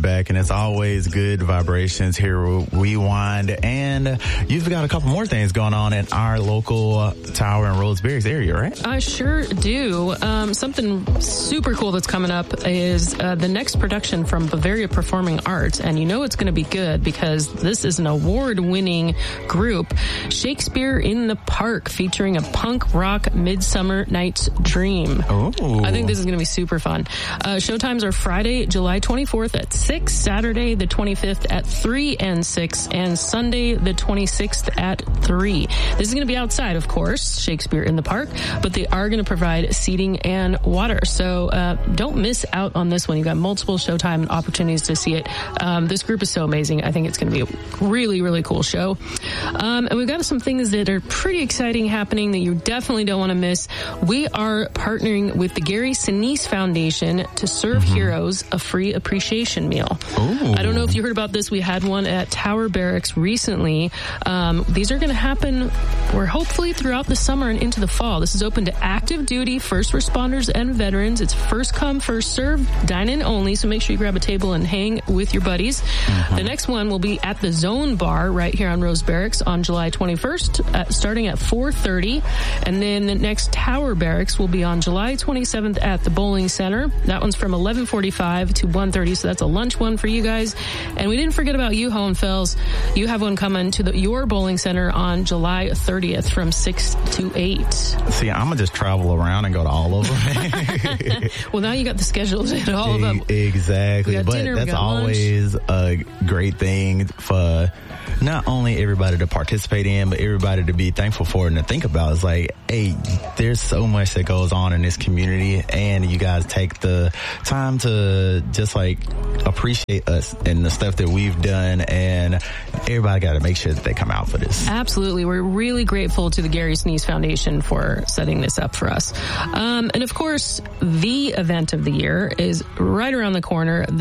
back, and it's always good vibrations here with Rewind. And you've got a couple more things going on in our local Tower and Roseberry area, right? I sure do. Something super cool that's coming up is the next production from Bavaria Performing Arts, and you know it's going to be good because this is an award-winning group, Shakespeare in the Park, featuring a punk rock Midsummer Night's Dream. Oh, I think this is going to be super fun. Showtimes are Friday, July 24th at 6, Saturday the 25th at 3 and 6, and Sunday the 26th at 3. This is going to be outside, of course, Shakespeare in the Park, but they are going to provide seating and water. So don't miss out on this one. You've got multiple showtime opportunities to see it. This group is so amazing. I think it's going to be a really, really cool show. And we've got some things that are pretty exciting happening that you definitely don't want to miss. We are partnering with the Gary Sinise Foundation to serve heroes a free appreciation meal. Ooh. I don't know if you heard about this. We had one at Tower Barracks recently. These are going to happen, hopefully throughout the summer and into the fall. This is open to active duty first responders and veterans. It's first come, first served, dine-in only, so make sure you grab a table and hang with your buddies. The next one will be at the Zone Bar right here on Rose Barracks on July 21st, starting at 4:30. And then the next Tower Barracks will be on July 27th at the Bowling Center. That one's from 11:45 to 1:30, so that's a lunch one for you guys. And we didn't forget about you, Hohenfels. You have one coming to your bowling center on July 30th from 6 to 8. See, I'm going to just travel around and go to all of them. Well, now you got the schedules at all of them. Exactly. But dinner, that's always a great thing for not only everybody to participate in, but everybody to be thankful for and to think about. It's like, hey, there's so much that goes on in this community, and you guys take the time to just like appreciate us and the stuff that we've done, and everybody got to make sure that they come out for this. Absolutely. We're really grateful to the Gary Sinise Foundation for setting this up for us. And of course, the event of the year is right around the corner, the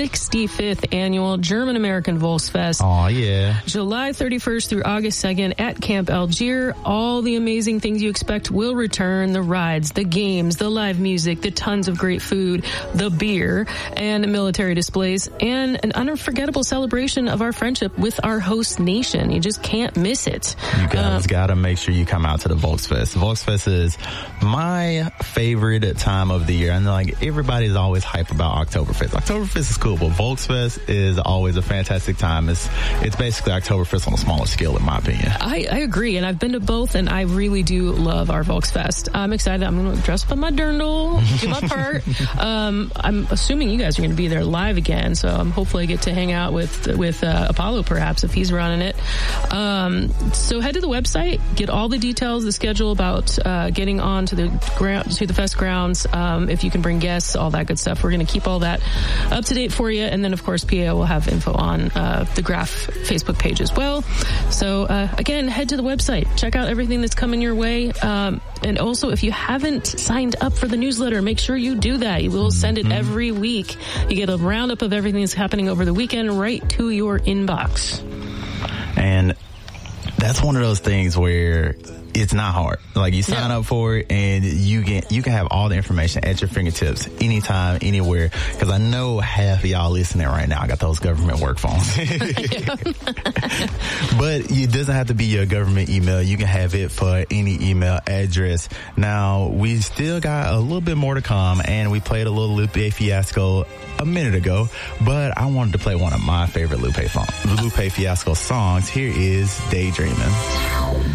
65th annual German American Volksfest. Oh, yeah. July 31st through August 2nd at Camp Algier. All the amazing things you expect will return. The rides, the games, the live music, the tons of great food, the beer, and military displays, and an unforgettable celebration of our friendship with our host nation. You just can't miss it. You guys got to make sure you come out to the Volksfest. Volksfest is my favorite time of the year. And like everybody's always hype about Oktoberfest. Oktoberfest is cool, but Volksfest is always a fantastic time. It's basically Oktoberfest on a smaller scale, in my opinion. I agree, and I've been to both, and I really do love our Volksfest. I'm excited. I'm going to dress up in my dirndl, do my part. I'm assuming you guys are going to be there live again, so I'm hopefully I get to hang out with Apollo, perhaps, if he's running it. So head to the website, get all the details, the schedule about getting on to the fest grounds, if you can bring guests, all that good stuff. We're going to keep all that up to date for you, and then, of course, PA will have info on the Graph Facebook page as well. So, again, head to the website. Check out everything that's coming your way. And also, if you haven't signed up for the newsletter, make sure you do that. We'll send it every week. You get a roundup of everything that's happening over the weekend right to your inbox. And that's one of those things where it's not hard. Like, you sign up for it, and you can have all the information at your fingertips anytime, anywhere. Because I know half of y'all listening right now got those government work phones. But it doesn't have to be your government email. You can have it for any email address. Now, we still got a little bit more to come, and we played a little Lupe Fiasco a minute ago, but I wanted to play one of my favorite Lupe Fiasco songs. Here is Daydreaming.